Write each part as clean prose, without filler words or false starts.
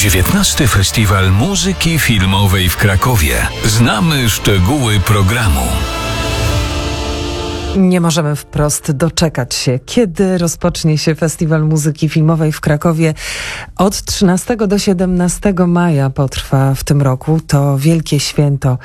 XIX Festiwal Muzyki Filmowej w Krakowie. Znamy szczegóły programu. Nie możemy wprost doczekać się, kiedy rozpocznie się Festiwal Muzyki Filmowej w Krakowie. Od 13 do 17 maja potrwa w tym roku. To wielkie święto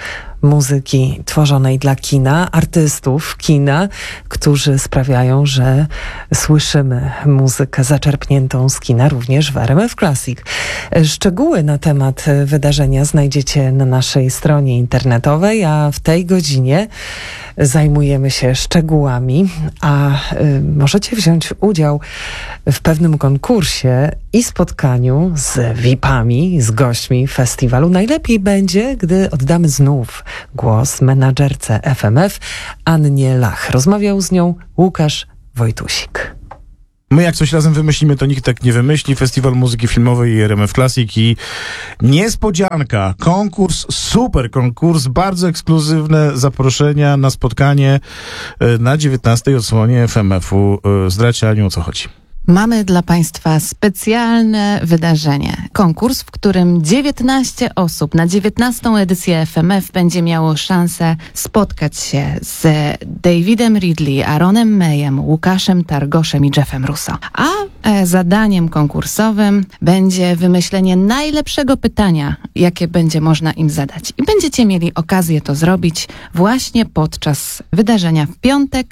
muzyki tworzonej dla kina, artystów kina, którzy sprawiają, że słyszymy muzykę zaczerpniętą z kina również w RMF Classic. Szczegóły na temat wydarzenia znajdziecie na naszej stronie internetowej, a w tej godzinie zajmujemy się szczegółami, a możecie wziąć udział w pewnym konkursie i spotkaniu z VIP-ami, z gośćmi festiwalu. Najlepiej będzie, gdy oddamy znów głos menadżerce FMF Annie Lach. Rozmawiał z nią Łukasz Wojtusik. My jak coś razem wymyślimy, to nikt tak nie wymyśli. Festiwal Muzyki Filmowej i RMF Classic i niespodzianka, konkurs, super konkurs, bardzo ekskluzywne zaproszenia na spotkanie na 19. odsłonie FMF-u. Zdradźcie, Aniu, o co chodzi. Mamy dla Państwa specjalne wydarzenie. Konkurs, w którym 19 osób na 19. edycję FMF będzie miało szansę spotkać się z Davidem Ridley, Aaronem Mayem, Łukaszem Targoszem i Jeffem Russo. A zadaniem konkursowym będzie wymyślenie najlepszego pytania, jakie będzie można im zadać. I będziecie mieli okazję to zrobić właśnie podczas wydarzenia w piątek,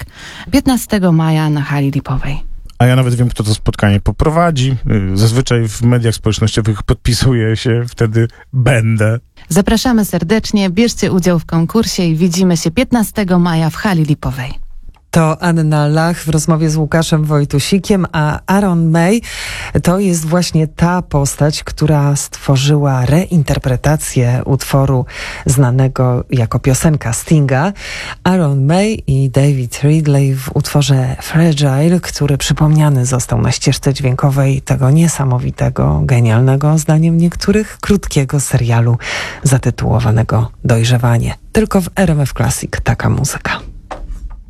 15 maja na hali Lipowej. A ja nawet wiem, kto to spotkanie poprowadzi. Zazwyczaj w mediach społecznościowych podpisuję się, wtedy będę. Zapraszamy serdecznie, bierzcie udział w konkursie i widzimy się 15 maja w hali Lipowej. To Anna Lach w rozmowie z Łukaszem Wojtusikiem, a Aaron May to jest właśnie ta postać, która stworzyła reinterpretację utworu znanego jako piosenka Stinga. Aaron May i David Ridley w utworze Fragile, który przypomniany został na ścieżce dźwiękowej tego niesamowitego, genialnego, zdaniem niektórych, krótkiego serialu zatytułowanego Dojrzewanie. Tylko w RMF Classic taka muzyka.